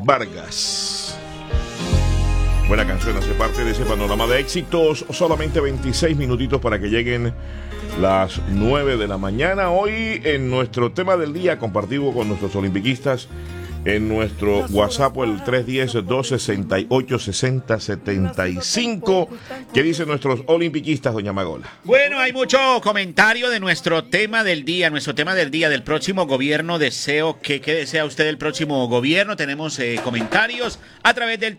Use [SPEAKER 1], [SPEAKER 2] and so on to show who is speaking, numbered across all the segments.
[SPEAKER 1] Vargas. Buena canción, hace parte de ese panorama de éxitos. Solamente 26 minutitos para que lleguen las 9 de la mañana. Hoy en nuestro tema del día compartido con nuestros olimpiquistas en nuestro WhatsApp, el 310-268-6075. ¿Qué dicen nuestros olimpiquistas, doña Magola?
[SPEAKER 2] Bueno, hay mucho comentario de nuestro tema del día, del próximo gobierno. ¿Qué desea usted del próximo gobierno? Tenemos comentarios a través del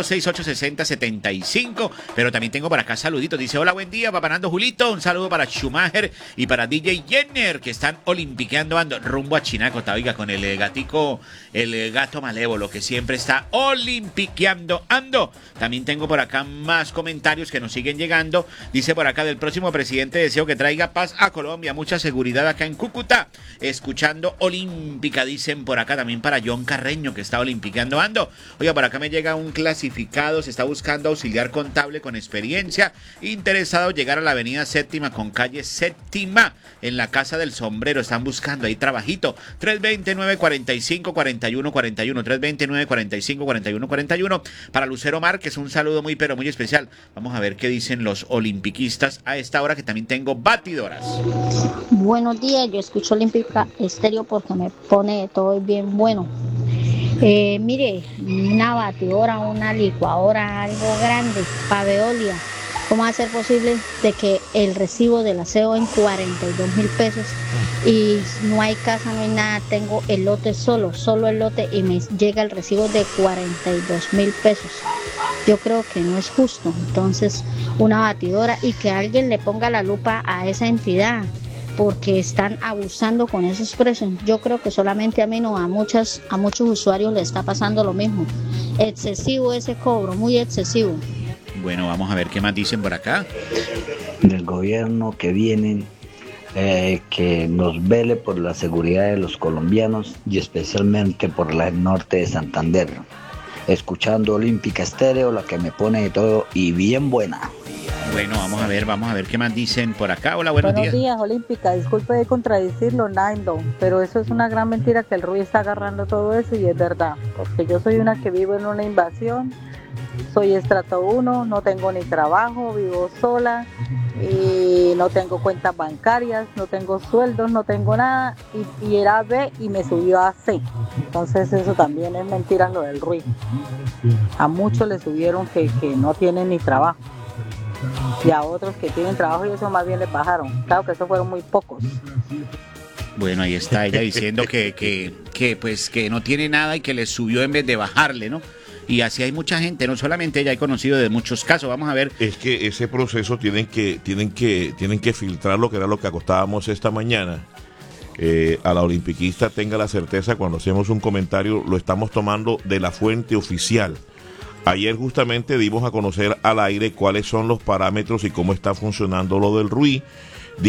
[SPEAKER 2] 310-268-6075, pero también tengo por acá saluditos. Dice: hola, buen día, papanando Julito, un saludo para Schumacher y para DJ Jenner, que están olimpiqueando ando rumbo a Chinacota, oiga, con el gatico, el gato malévolo que siempre está olimpiqueando ando. También tengo por acá más comentarios que nos siguen llegando. Dice por acá: del próximo presidente deseo que traiga paz a Colombia, mucha seguridad acá en Cúcuta, escuchando Olímpica. Dicen por acá también para John Carreño, que está olimpiqueando ando. Oiga, por acá me llega un clasificado, se está buscando auxiliar contable con experiencia, interesado llegar a la avenida Séptima con calle Séptima, en la Casa del Sombrero. Están buscando ahí trabajito. 329-45-41-41, 329-45-41-41. Para Lucero Márquez, un saludo muy pero muy especial. Vamos a ver qué dicen los olimpiquistas a esta hora, que también tengo batidoras.
[SPEAKER 3] Buenos días, yo escucho Olímpica Estéreo porque me pone todo bien bueno. Mire, una batidora, una licuadora, algo grande para Veolia. ¿Cómo va a ser posible de que el recibo del aseo en 42,000 pesos y no hay casa, no hay nada? Tengo el lote solo el lote, y me llega el recibo de 42,000 pesos. Yo creo que no es justo. Entonces, una batidora, y que alguien le ponga la lupa a esa entidad, porque están abusando con esos precios. Yo creo que solamente a mí no, a muchos usuarios le está pasando lo mismo. Excesivo ese cobro, muy excesivo.
[SPEAKER 2] Bueno, vamos a ver qué más dicen por acá.
[SPEAKER 4] Del gobierno que vienen, que nos vele por la seguridad de los colombianos y especialmente por el norte de Santander. Escuchando Olímpica Estéreo, la que me pone de todo y bien buena.
[SPEAKER 2] Bueno, vamos a ver qué más dicen por acá. Hola, buenos días.
[SPEAKER 5] Buenos días, Olímpica. Disculpe de contradecirlo, Nando, pero eso es una gran mentira, que el RUI está agarrando todo eso, y es verdad, porque yo soy una que vivo en una invasión. Soy estrato 1, no tengo ni trabajo, vivo sola y no tengo cuentas bancarias, no tengo sueldos, no tengo nada, y era B y me subió a C. Entonces eso también es mentira, lo del RUI. A muchos le subieron que no tienen ni trabajo, y a otros que tienen trabajo y eso más bien les bajaron. Claro que eso fueron muy pocos.
[SPEAKER 2] Bueno, ahí está ella diciendo que no tiene nada y que le subió en vez de bajarle, ¿no? Y así hay mucha gente, no solamente ella, he conocido de muchos casos. Vamos a ver.
[SPEAKER 1] Es que ese proceso tienen que filtrar, lo que era lo que acostábamos esta mañana. A la olimpiquista, tenga la certeza, cuando hacemos un comentario lo estamos tomando de la fuente oficial. Ayer justamente dimos a conocer al aire cuáles son los parámetros y cómo está funcionando lo del RUI.